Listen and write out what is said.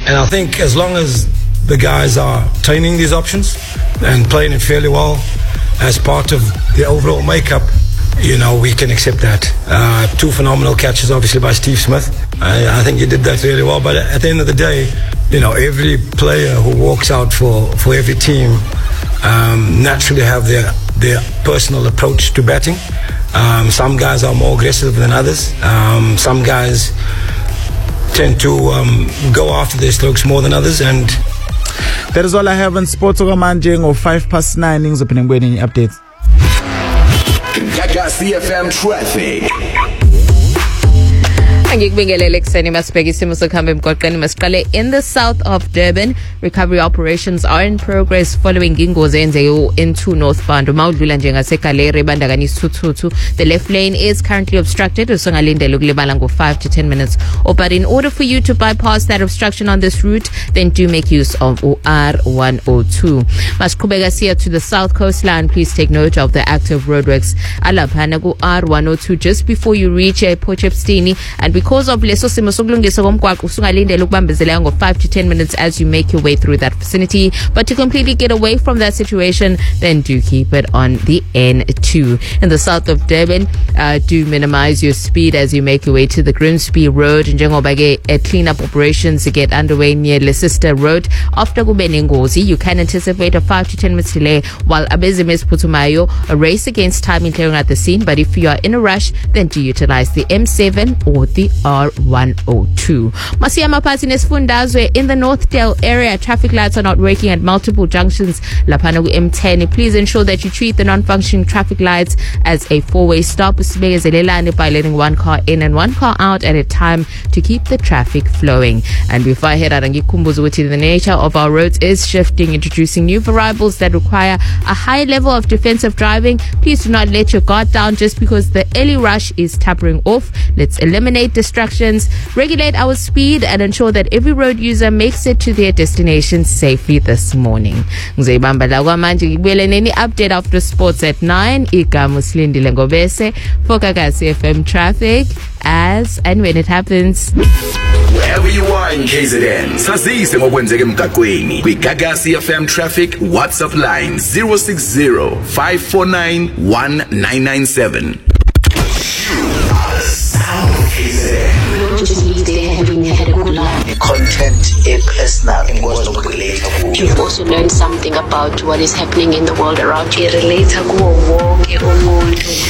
And I think as long as the guys are training these options and playing it fairly well as part of the overall makeup, we can accept that. 2 phenomenal catches, obviously, by Steve Smith. I think he did that really well. But at the end of the day, every player who walks out for every team naturally have their personal approach to batting. Some guys are more aggressive than others. Some guys tend to go after their strokes more than others. And that is all I have on Sports Okamanje ngo 9:05 ngizophinda ngibuyele nenye updates. CFM traffic. Angikubingelele kuseni masibheke isimo sokuhamba emgwaqeni. Masiqale in the south of Durban. Recovery operations are in progress following ingozi eyenzeke into northbound. Uma udlula nje ngaseGalleria bandakanya isithuthu. The left lane is currently obstructed. Usungalindele ukulibala ngo 5 to 10 minutes. But in order for you to bypass that obstruction on this route, then do make use of R102. Masiqhubeka siya to the south coastline. Please take note of the active roadworks alaphana ku R102 just before you reach Potchefstroom, and because of leso simo sokulungisa komgwaqo usungalindele ukubambezeleka ngo 5 to 10 minutes as you make your way through that vicinity. But to completely get away from that situation, then do keep it on the N2. In the south of Durban, do minimize your speed as you make your way to the Grimsby Road. Njengoba ke cleanup operations get underway near Leicester Road. After kube nengozi, you can anticipate a 5 to 10 minutes delay while abezimo esiphuthumayo race against time in clearing at the scene. But if you are in a rush, then do utilize the M7 or the R102. Masiyama Pasi nesifundazwe in the Northdale area. Traffic lights are not working at multiple junctions laphana ku M10. Please ensure that you treat the non-functioning traffic lights as a 4-way stop. Usibekezelelane by letting one car in and one car out at a time to keep the traffic flowing. And before I head out, angikhumbuza ukuthi the nature of our roads is shifting, introducing new variables that require a high level of defensive driving. Please do not let your guard down just because the early rush is tapering off. Let's eliminate distractions, regulate our speed, and ensure that every road user makes it to their destination safely this morning. Ngizeyibamba la kwamanje ngibuyele neni update after sports at 9. Igama Silindile Ngobese for Gagasi FM traffic as and when it happens. Wherever you are in KZN, sazise ngokwenzeka emgaqweni. Gagasi FM traffic WhatsApp line 060-549-1997. Just leave there having had a good life. Content personal and was not related. You also learn something about what is happening in the world around you. Relate to